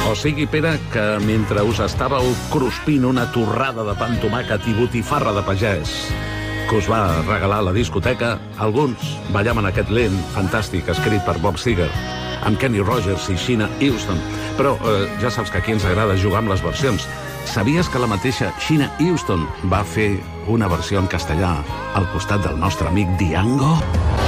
O sigui, Pere, que mentre us estàveu cruspint una torrada de pa amb tomàquet i botifarra de pagès que us va regalar la discoteca, alguns ballaven aquest lent fantàstic escrit per Bob Seger, amb Kenny Rogers i Sheena Easton. Però ja saps que aquí ens agrada jugar amb les versions. Sabies que la mateixa Sheena Easton va fer una versió en castellà al costat del nostre amic Diango?